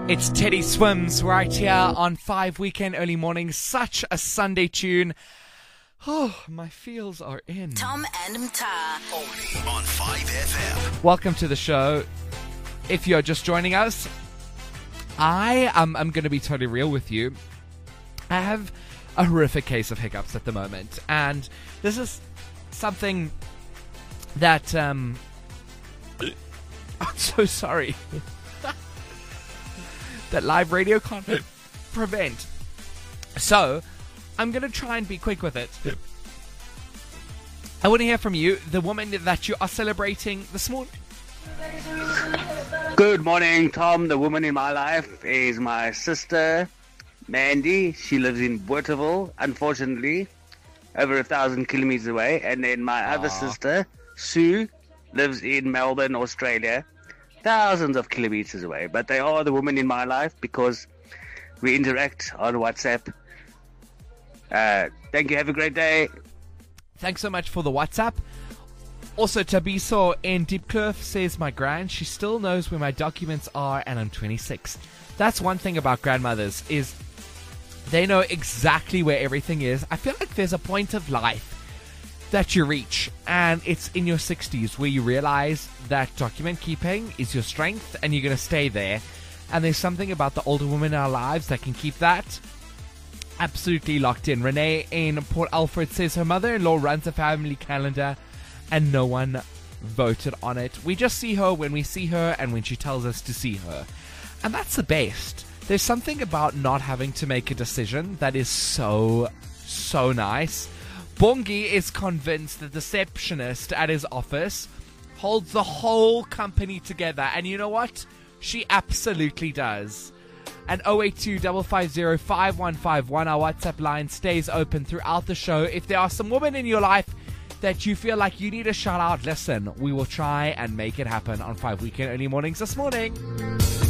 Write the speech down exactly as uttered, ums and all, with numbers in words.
It's Teddy Swims right here on five Weekend Early Mornings. Such a Sunday tune. Oh, my feels are in. Tom and Mta. Only on five F M. Welcome to the show. If you're just joining us, I am I'm going to be totally real with you. I have a horrific case of hiccups at the moment. And this is something that... Um, I'm so sorry. that live radio can't prevent. So, I'm going to try and be quick with it. I want to hear from you, the woman that you are celebrating this morning. Good morning, Tom. The woman in my life is my sister, Mandy. She lives in Boerteville, unfortunately, over a thousand kilometers away. And then my Aww. other sister, Sue, lives in Melbourne, Australia, thousands of kilometers away. But they are the women in my life because we interact on WhatsApp. Uh, thank you. Have a great day. Thanks so much for the WhatsApp. Also, Tabiso in Diepkloof says, my gran, she still knows where my documents are and I'm twenty-six. That's one thing about grandmothers, is they know exactly where everything is. I feel like there's a point of life that you reach, and it's in your sixties where you realize that document keeping is your strength and you're going to stay there. And there's something about the older women in our lives that can keep that absolutely locked in. Renee in Port Alfred says her mother-in-law runs a family calendar and no one voted on it. We just see her when we see her and when she tells us to see her. And that's the best. There's something about not having to make a decision that is so, so nice. Bongi is convinced the deceptionist at his office holds the whole company together. And you know what? She absolutely does. And oh eight two, five five zero, five one five one, our WhatsApp line stays open throughout the show. If there are some women in your life that you feel like you need a shout out, listen, we will try and make it happen on five Weekend Early Mornings this morning.